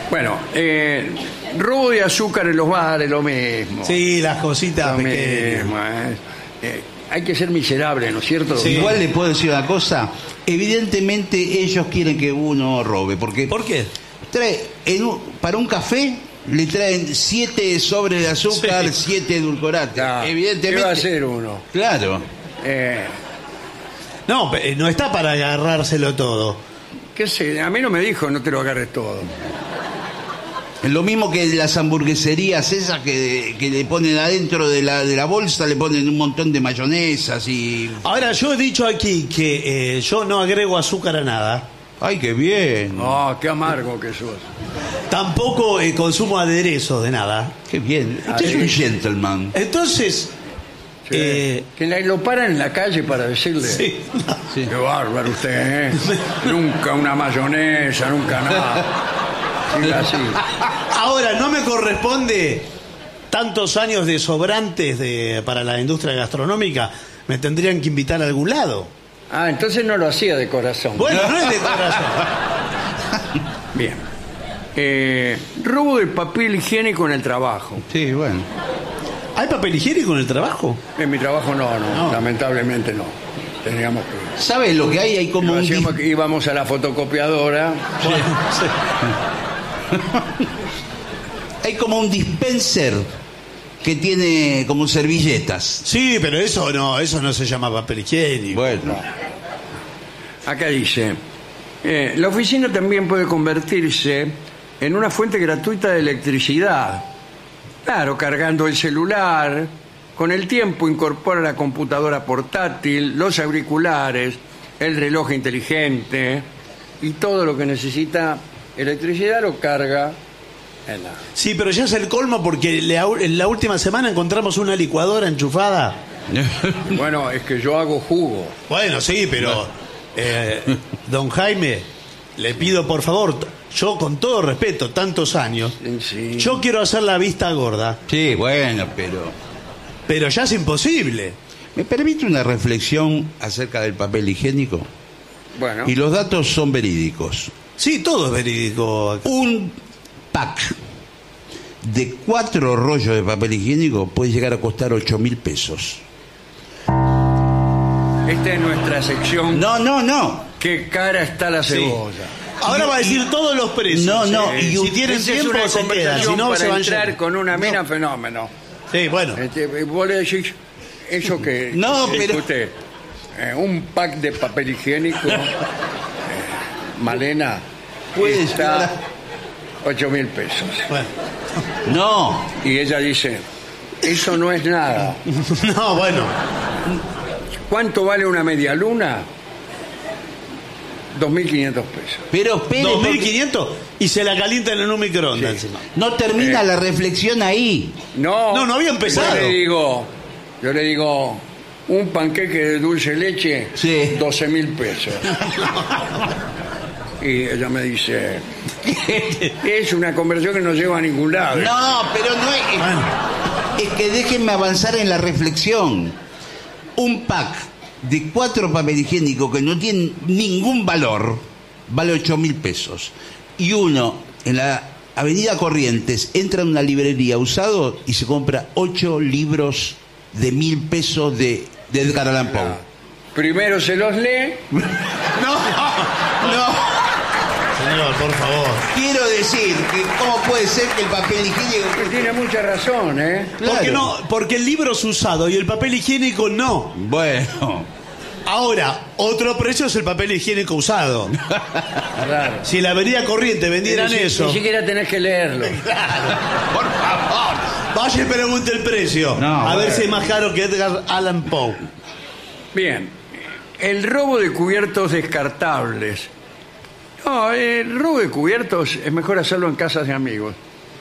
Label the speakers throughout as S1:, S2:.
S1: Bueno, robo de azúcar en los bares, lo mismo.
S2: Sí, las cositas
S1: Lo
S2: pequeñas.
S1: mismo, hay que ser miserable, ¿no es cierto?
S2: Sí.
S3: Igual le puedo decir una cosa. Evidentemente ellos quieren que uno robe. Porque
S2: ¿Por qué?
S3: para un café le traen 7 sobres de azúcar,
S2: Sí.
S3: 7 edulcorantes.
S1: Ya,
S3: Evidentemente.
S1: ¿qué va a hacer uno?
S3: Claro.
S2: No, no está para agarrárselo todo.
S1: ¿Qué sé? A mí no me dijo no te lo agarres todo.
S3: Lo mismo que las hamburgueserías esas que le ponen adentro de la bolsa, le ponen un montón de mayonesas y...
S2: Ahora, yo he dicho aquí que yo no agrego azúcar a nada.
S3: ¡Ay, qué bien!
S1: Oh, qué amargo que sos.
S2: Tampoco consumo aderezos de nada.
S3: ¡Qué bien! Usted es un gentleman.
S2: Entonces,
S1: Que lo paran en la calle para decirle...
S2: sí.
S1: Qué bárbaro usted, ¿eh? Nunca una mayonesa, nunca nada. Sí, así.
S2: Ahora, no me corresponde tantos años de sobrantes para la industria gastronómica. Me tendrían que invitar a algún lado.
S1: Ah, entonces no lo hacía de corazón.
S2: Bueno, no es de corazón.
S1: Bien. Robo de papel higiénico en el trabajo.
S3: Sí, bueno.
S2: ¿Hay papel higiénico en el trabajo?
S1: En mi trabajo no. Lamentablemente no. Teníamos que...
S3: ¿Sabes lo que hay? Hay como un...
S1: íbamos a la fotocopiadora.
S3: Hay como un dispenser que tiene como servilletas.
S2: Sí, pero eso no se llama papel higiénico.
S3: Bueno.
S1: Acá dice, la oficina también puede convertirse en una fuente gratuita de electricidad. Claro, cargando el celular, con el tiempo incorpora la computadora portátil, los auriculares, el reloj inteligente y todo lo que necesita electricidad lo carga en la...
S2: Sí, pero ya es el colmo porque en la última semana encontramos una licuadora enchufada.
S1: Bueno, es que yo hago jugo.
S2: Bueno, sí, pero don Jaime, le pido por favor, yo con todo respeto, tantos años,
S1: Sí.
S2: yo quiero hacer la vista gorda,
S3: Sí, bueno,
S2: pero ya es imposible.
S3: ¿Me permite una reflexión acerca del papel higiénico?
S1: Bueno,
S3: Y los datos son verídicos.
S2: Sí, todo es verídico.
S3: Un pack de 4 rollos de papel higiénico puede llegar a costar 8.000 pesos.
S1: esta es nuestra sección.
S3: No.
S1: Qué cara está la
S2: Sí.
S1: cebolla.
S2: Ahora va a decir todos los precios.
S3: No, y
S2: si tienen
S1: Esa es
S2: tiempo
S1: una
S2: se quedan,
S1: conversación
S2: si no
S1: para
S2: se van
S1: entrar
S2: yendo.
S1: con una mina fenómeno.
S2: Sí, bueno.
S1: Vos le decís eso que
S3: No,
S1: dice
S3: pero-
S1: usted, un pack de papel higiénico, Malena,
S3: Puede
S1: está
S3: llegar
S1: 8.000 pesos.
S2: Bueno.
S3: No.
S1: Y ella dice, eso no es nada.
S2: No, bueno.
S1: ¿Cuánto vale una media luna? 2.500 pesos.
S3: Pero espere, porque
S2: 2.500 y se la calientan en un microondas.
S1: Sí.
S2: encima.
S3: no termina la reflexión ahí.
S1: No,
S2: No había empezado.
S1: Yo le digo, un panqueque de dulce de leche,
S3: Sí.
S1: 12.000 pesos. Y ella me dice, es una conversión que no lleva a ningún lado.
S3: No, pero no es...
S2: Bueno.
S3: Es que déjenme avanzar en la reflexión. Un pack de 4 papel higiénico que no tienen ningún valor vale 8.000 pesos. Y uno en la Avenida Corrientes entra a una librería usado y se compra 8 libros de 1.000 pesos de Edgar Allan Poe.
S1: Primero se los lee.
S3: No.
S2: Señor, por favor.
S3: Quiero decir que cómo puede ser que el papel higiénico...
S1: Tiene mucha razón, ¿eh?
S3: Claro.
S2: ¿Por qué no? Porque el libro es usado y el papel higiénico no.
S3: Bueno.
S2: Ahora, otro precio es el papel higiénico usado.
S1: Claro.
S2: Si en la Avenida Corriente vendieran
S1: Ni
S2: eso,
S1: siquiera tenés que leerlo.
S3: Por favor.
S2: vaya y pregunte el precio.
S3: No,
S2: a ver
S3: bueno.
S2: si es más caro que Edgar Allan Poe.
S1: Bien. El robo de cubiertos descartables. No, el robo de cubiertos es mejor hacerlo en casas de amigos.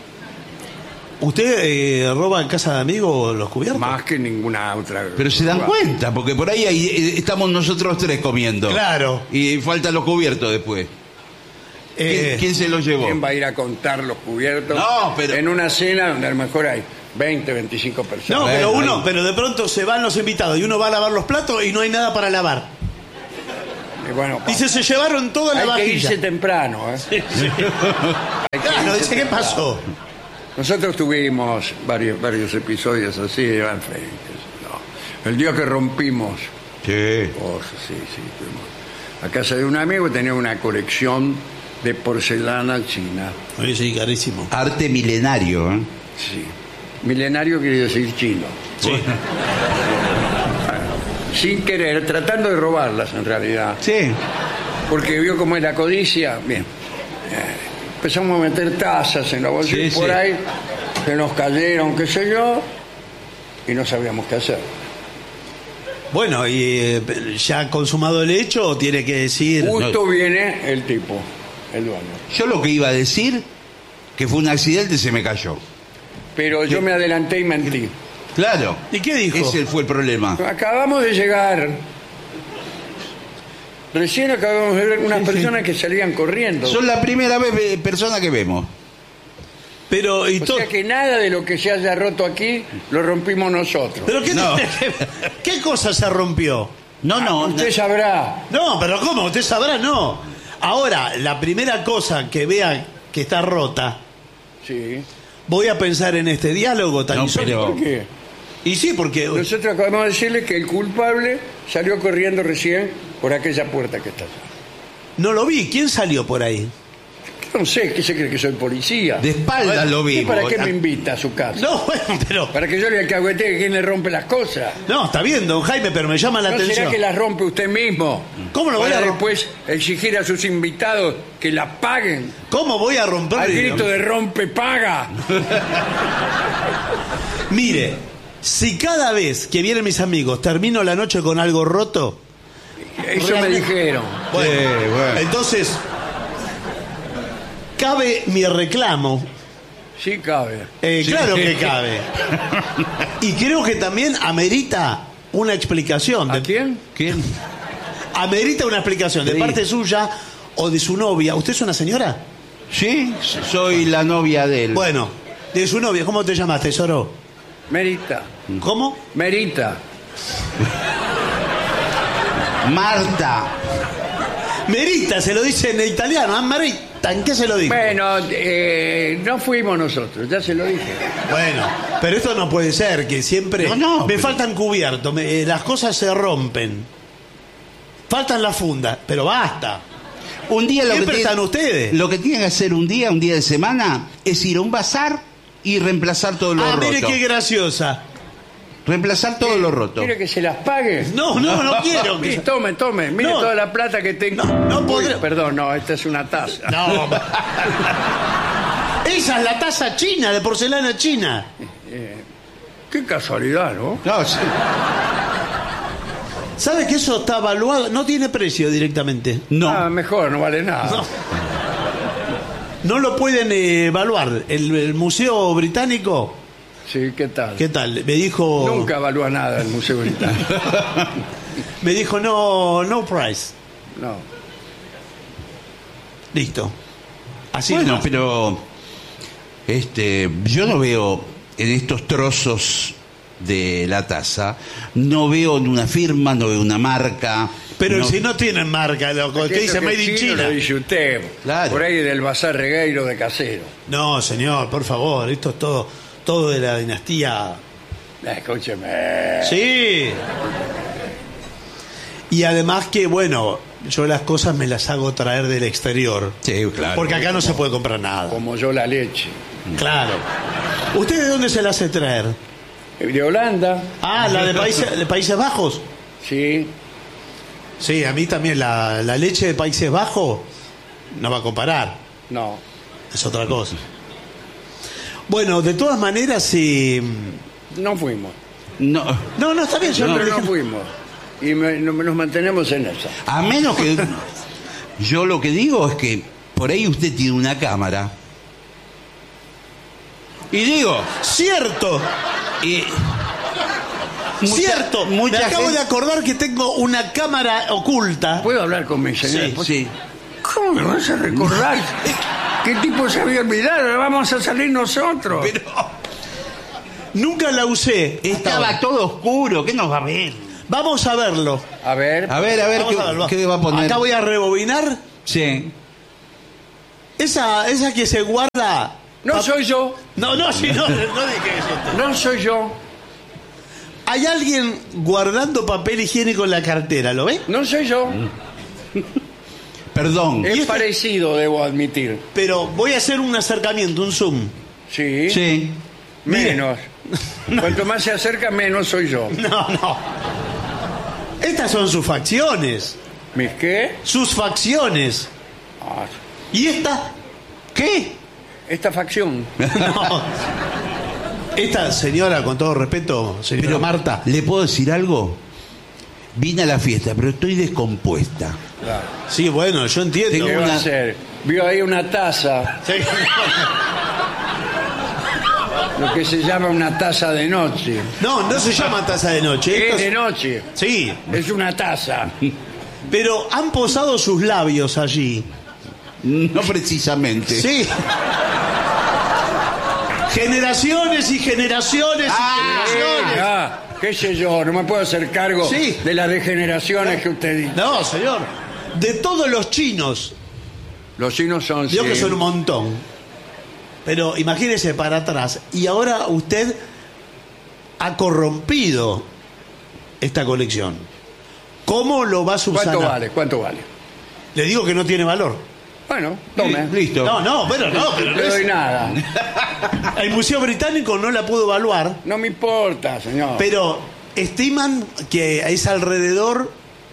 S2: ¿Usted roba en casa de amigos los cubiertos?
S1: Más que ninguna otra.
S3: Pero se dan cuenta, porque por ahí estamos nosotros 3 comiendo.
S2: Claro.
S3: Y faltan los cubiertos después. ¿Quién se los llevó?
S1: ¿Quién va a ir a contar los cubiertos?
S3: No, pero-
S1: En una cena donde a lo mejor hay 20, 25 personas.
S2: No, pero
S3: Bueno, ahí.
S2: pero de pronto se van los invitados y uno va a lavar los platos y no hay nada para lavar.
S1: Y bueno,
S2: Dice, se llevaron toda la
S1: hay que irse
S2: vajilla.
S1: temprano. Hay que
S2: Claro,
S1: irse
S2: dice, ¿qué
S1: temprano.
S2: pasó?
S1: Nosotros tuvimos varios episodios así, en fin, no. El día que rompimos
S3: Sí.
S1: cosas, sí, fuimos a casa de un amigo que tenía una colección de porcelana china.
S2: Oye, sí, carísimo.
S3: Arte milenario, ¿eh?
S1: Sí. Milenario quiere decir chino.
S2: Sí.
S1: Sin querer, tratando de robarlas en realidad.
S3: Sí.
S1: Porque vio cómo es la codicia. Bien. Empezamos a meter tazas en la bolsilla y
S3: Sí,
S1: por
S3: sí.
S1: ahí se nos cayeron, qué sé yo, y no sabíamos qué hacer.
S2: Bueno, y ya consumado el hecho, tiene que decir.
S1: Justo viene el tipo, el dueño.
S3: Yo lo que iba a decir, que fue un accidente, se me cayó.
S1: Pero yo me adelanté y mentí.
S3: Claro.
S2: ¿Y qué dijo?
S3: Ese fue el problema.
S1: Acabamos de llegar. Recién acabamos de ver unas personas que salían corriendo.
S3: Son la primera vez persona que vemos.
S2: Pero, y
S1: O
S2: todo.
S1: sea que nada de lo que se haya roto aquí lo rompimos nosotros.
S2: ¿Pero qué,
S3: No.
S2: ¿Qué cosa se rompió?
S3: No.
S1: Usted sabrá.
S2: No, pero ¿cómo? Usted sabrá, no. Ahora, la primera cosa que vea que está rota,
S1: Sí.
S2: voy a pensar en este diálogo tan
S3: No,
S2: insólito.
S3: pero-
S1: ¿Por qué?
S2: Y sí, porque.
S1: Nosotros acabamos de decirle que el culpable salió corriendo recién por aquella puerta que está allá.
S2: No lo vi. ¿Quién salió por ahí?
S1: No sé, ¿qué se cree que soy policía?
S3: De espaldas lo
S1: ¿Y
S3: vimos.
S1: para qué me invita a su casa?
S2: No, bueno, pero.
S1: Para que yo le alcahuetee quién le rompe las cosas.
S2: No, está bien, don Jaime, pero me llama la
S1: ¿No
S2: atención.
S1: será que las rompe usted mismo?
S2: ¿Cómo lo voy
S1: Para
S2: a
S1: después exigir a sus invitados que las paguen?
S2: ¿Cómo voy a romper?
S1: Al grito de rompe, paga.
S2: Mire, si cada vez que vienen mis amigos termino la noche con algo roto,
S1: Eso me dijeron.
S2: bueno,
S3: bueno.
S2: entonces cabe mi reclamo.
S1: Sí cabe.
S2: Claro que cabe. Y creo que también amerita una explicación.
S1: ¿A quién?
S3: ¿Quién?
S2: Amerita una explicación de
S3: Sí.
S2: parte suya o de su novia. ¿Usted es una señora?
S3: Sí, soy la novia de él.
S2: Bueno, de su novia. ¿Cómo te llamas, tesoro?
S1: Merita.
S2: ¿Cómo?
S1: Merita.
S3: Marta.
S2: Merita, se lo dice en italiano. ¿Ah, Merita? ¿En qué se lo dijo?
S1: Bueno, no fuimos nosotros, ya se lo dije.
S2: Bueno, pero esto no puede ser, que siempre
S3: No,
S2: me
S3: pero-
S2: faltan cubiertos, las cosas se rompen. Faltan las fundas, pero basta.
S3: Un día lo que
S2: Siempre
S3: tiene-
S2: están ustedes.
S3: Lo que tienen que hacer un día de semana, es ir a un bazar y reemplazar todo lo roto.
S2: Mire qué graciosa.
S3: Reemplazar todo lo roto.
S1: ¿Quiere que se las pague?
S2: No quiero.
S1: Sí,
S2: Que...
S1: tome. Mire
S2: No.
S1: toda la plata que tengo.
S2: No podré.
S1: Uy, perdón, no, esta es una taza.
S2: No. Esa es la taza china, de porcelana china.
S1: Qué casualidad, ¿no?
S3: No, sí.
S2: ¿Sabe que eso está evaluado? No tiene precio directamente.
S3: No.
S1: Ah, mejor, no vale nada.
S2: No. No lo pueden evaluar. El Museo Británico,
S1: Sí, ¿qué tal?
S2: ¿qué tal? Me dijo.
S1: Nunca evalúa nada el Museo Británico.
S2: Me dijo no price.
S1: No.
S2: Listo. Así
S3: Bueno,
S2: nomás.
S3: pero yo no veo en estos trozos de la taza, no veo una firma, no veo una marca.
S2: Pero
S3: no-
S2: si no tienen marca, loco, ¿qué
S1: Eso
S2: dice
S1: que
S2: Made in
S1: chino
S2: China?
S1: Lo dice usted.
S3: Claro.
S1: Por ahí del bazar regueiro de Casero.
S2: No, señor, por favor, esto es todo de la dinastía.
S1: Escúcheme.
S2: Sí. Y además que, bueno, yo las cosas me las hago traer del exterior.
S3: Sí, claro.
S2: Porque acá no se puede comprar nada.
S1: Como yo la leche.
S2: Claro. ¿Usted de dónde se la hace traer?
S1: De Holanda.
S2: Ah, la de Países Bajos.
S1: Sí.
S2: Sí, a mí también la leche de Países Bajos no va a comparar.
S1: No.
S2: Es otra cosa. Bueno, de todas maneras, sí.
S1: No fuimos.
S3: No,
S2: No, está bien, yo
S1: Siempre
S2: no
S1: no fuimos. Y nos mantenemos en esa.
S3: a menos que yo lo que digo es que por ahí usted tiene una cámara. Y digo,
S2: ¡Cierto!
S3: y
S2: ¡Cierto! Me acabo
S3: gente-
S2: de acordar que tengo una cámara oculta.
S1: ¿Puedo hablar con mi señora?
S3: Sí, sí.
S1: ¿Cómo me vas a recordar? ¿Qué tipo se había olvidado? Ahora vamos a salir nosotros.
S2: Nunca la usé.
S3: Estaba todo oscuro, ¿qué nos va a ver?
S2: Vamos a verlo.
S1: A ver.
S3: A ver,
S2: Vamos a verlo.
S3: ¿qué va a poner?
S2: Acá voy a rebobinar.
S3: Sí.
S2: Esa que se guarda.
S1: No soy yo.
S2: No dije eso.
S1: No soy yo.
S2: Hay alguien guardando papel higiénico en la cartera, ¿lo ve?
S1: No soy yo.
S3: Perdón.
S1: Es parecido, debo admitir.
S2: Pero voy a hacer un acercamiento, un zoom.
S1: Sí.
S3: Sí.
S1: Menos. Cuanto más se acerca, menos soy yo.
S2: No. Estas son sus facciones.
S1: ¿Mis qué?
S2: Sus facciones.
S1: Ah,
S2: ¿Y esta? ¿Qué?
S1: esta facción.
S2: No. Esta señora, con todo respeto, señora
S3: Pero,
S2: Marta.
S3: ¿le puedo decir algo? Vine a la fiesta, pero estoy descompuesta.
S1: Claro.
S2: Sí, bueno, yo entiendo.
S1: ¿Qué va a hacer? Vio ahí una taza,
S2: Sí.
S1: lo que se llama una taza de noche.
S2: No se llama taza de noche.
S1: Es
S2: Esto
S1: de noche,
S2: Sí,
S1: es una taza.
S2: pero han posado sus labios allí.
S3: No precisamente.
S2: Sí. Generaciones y generaciones y generaciones.
S1: Ah, qué sé yo, no me puedo hacer cargo
S2: Sí.
S1: de las degeneraciones que usted dice.
S2: No, señor. De todos los chinos,
S1: Los chinos son...
S2: digo
S1: sí.
S2: que son un montón. Pero imagínese para atrás. Y ahora usted ha corrompido esta colección. ¿Cómo lo va a subsanar?
S1: ¿Cuánto vale? ¿Cuánto vale?
S2: Le digo que no tiene valor.
S1: Bueno, tome.
S3: Listo.
S2: No, pero no. Pero
S1: No
S2: no
S1: le doy
S2: es-
S1: nada.
S2: El Museo Británico no la pudo evaluar,
S1: No me importa, señor.
S2: pero estiman que es alrededor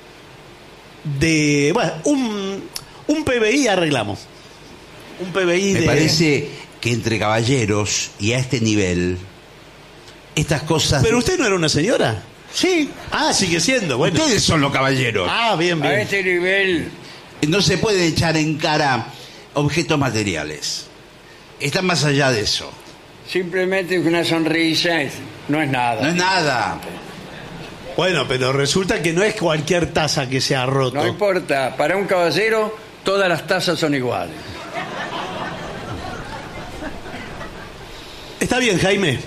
S2: de... Bueno, un PBI arreglamos. Un PBI
S3: Me
S2: de...
S3: parece que entre caballeros y a este nivel, estas cosas...
S2: ¿Pero usted no era una señora?
S3: Sí.
S2: Ah, sigue siendo, bueno.
S3: Ustedes son los caballeros.
S2: Ah, bien,
S1: A
S2: bien.
S1: este nivel...
S3: No se pueden echar en cara objetos materiales. Está más allá de eso.
S1: Simplemente una sonrisa no es nada.
S3: No es nada.
S2: Bueno, pero resulta que no es cualquier taza que se ha roto.
S1: No importa, para un caballero todas las tazas son iguales.
S2: Está bien, Jaime.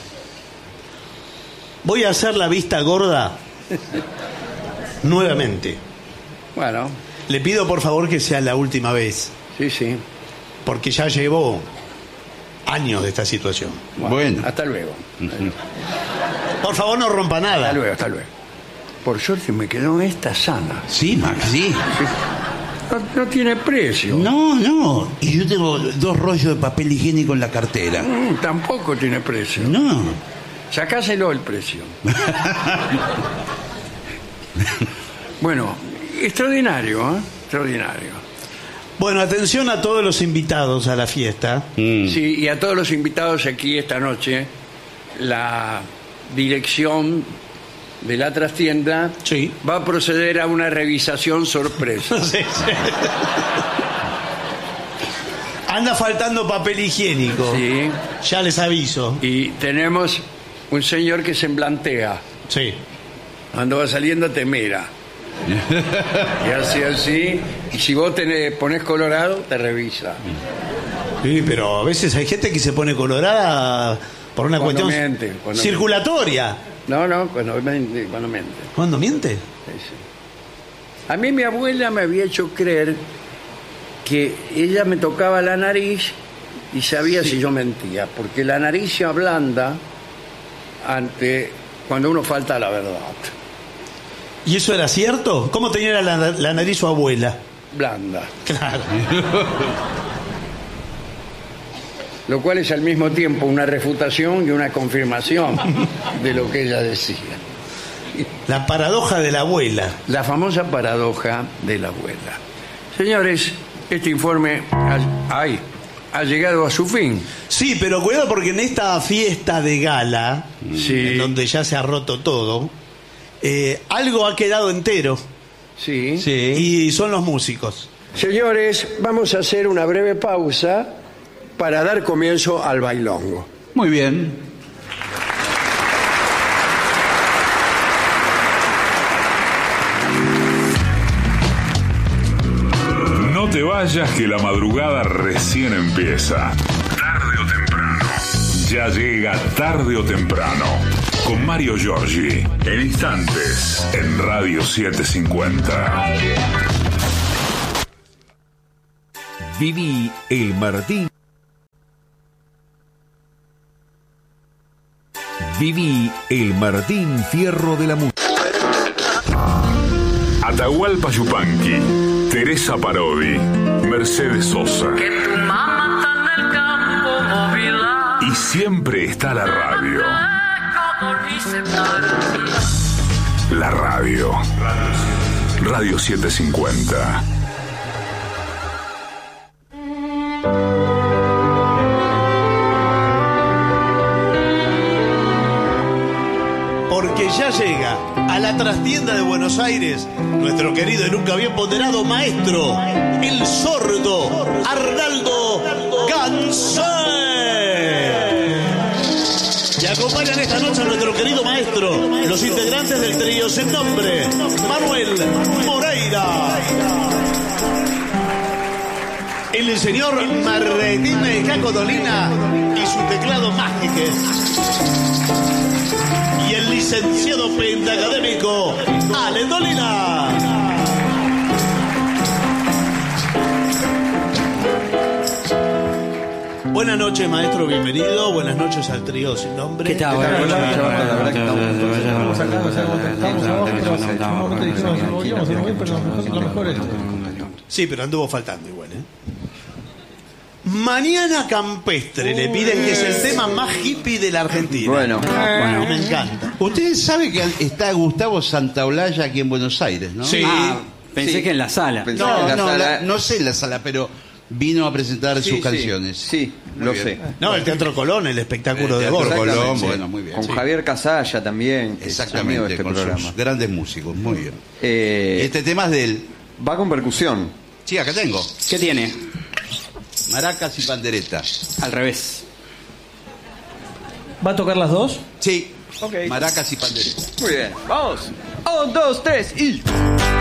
S2: Voy a hacer la vista gorda nuevamente.
S1: Bueno,
S2: Le pido por favor que sea la última vez,
S1: sí, sí.
S2: porque ya llevo años de esta situación.
S3: Bueno.
S1: Hasta luego.
S2: Por favor, no rompa
S1: Hasta
S2: nada.
S1: luego, hasta luego. Por suerte me quedó esta sana.
S3: Sí, Max, sí.
S1: No tiene precio.
S3: No. Y yo tengo 2 rollos de papel higiénico en la cartera.
S1: Tampoco tiene precio.
S3: No.
S1: Sacáselo el precio. Bueno, extraordinario, ¿eh? Extraordinario.
S2: Bueno, atención a todos los invitados a la fiesta.
S1: Sí, y a todos los invitados aquí esta noche, la dirección de la trastienda
S2: Sí.
S1: va a proceder a una revisación sorpresa.
S2: Sí. Anda faltando papel higiénico.
S1: Sí,
S2: Ya les aviso.
S1: y tenemos un señor que semblantea.
S2: Sí.
S1: Cuando va saliendo te mira. Y hace así, y si vos pones colorado, te revisa.
S2: Sí, pero a veces hay gente que se pone colorada por una
S1: Cuando
S2: cuestión
S1: miente, cuando
S2: circulatoria.
S1: No, cuando miente.
S2: ¿Cuándo miente?
S1: Sí, sí. A mí mi abuela me había hecho creer que ella me tocaba la nariz y sabía si yo mentía, porque la nariz se ablanda cuando uno falta a la verdad.
S2: ¿Y eso era cierto? ¿Cómo tenía la nariz su abuela?
S1: Blanda.
S2: Claro.
S1: Lo cual es al mismo tiempo una refutación y una confirmación de lo que ella decía.
S2: La paradoja de la abuela.
S1: La famosa paradoja de la abuela. Señores, este informe ha llegado a su fin.
S2: Sí, pero cuidado porque en esta fiesta de gala,
S1: Sí.
S2: en donde ya se ha roto todo, algo ha quedado entero.
S1: Sí.
S2: Y son los músicos.
S1: Señores, vamos a hacer una breve pausa para dar comienzo al bailongo.
S3: Muy bien.
S4: No te vayas que la madrugada recién empieza. Tarde o temprano. Ya llega tarde o temprano. con Mario Giorgi. En instantes, en Radio 750.
S5: Viví el Martín. Viví el Martín Fierro de la música.
S4: Atahualpa Yupanqui, Teresa Parodi, Mercedes Sosa. Y siempre está la radio. La radio. Radio 750.
S2: Porque ya llega a la trastienda de Buenos Aires nuestro querido y nunca bien ponderado maestro, el sordo Arnaldo Gansé. Y acompañan esta noche a nuestro querido maestro, los integrantes del trío sin nombre, Manuel Moreira, el señor Martín Caco Dolina y su teclado mágico, y el licenciado pentacadémico Ale Dolina. Buenas noches, maestro, bienvenido. Buenas noches al trío sin nombre.
S6: ¿Qué tal? Buenas noches.
S2: Sí, pero anduvo faltando igual, Mañana Campestre le piden, que es el tema más hippie de la Argentina.
S6: Bueno,
S2: me encanta.
S3: Ustedes saben que está Gustavo Santaolalla aquí en Buenos Aires, ¿no?
S2: Sí.
S6: Pensé que en la sala.
S3: No sé en la sala, pero vino a presentar sus canciones.
S7: Sí,
S3: Muy
S7: lo
S3: bien.
S7: sé.
S2: No, el Teatro Colón, el espectáculo de
S3: Teatro
S2: Borges.
S3: Colón,
S7: Sí.
S3: bueno, muy bien.
S7: Con
S3: Sí.
S7: Javier Casalla también, que es amigo
S3: Exactamente,
S7: de este
S3: con
S7: programa.
S3: sus grandes músicos, muy bien.
S7: Eh,
S3: Este tema es de él.
S7: Va con percusión.
S3: Sí, acá tengo.
S6: ¿Qué tiene?
S3: Maracas y pandereta.
S6: Al revés.
S8: ¿Va a tocar las dos?
S3: Sí.
S7: Ok.
S3: Maracas y pandereta.
S7: Muy bien, vamos. 1, 2, 3 y...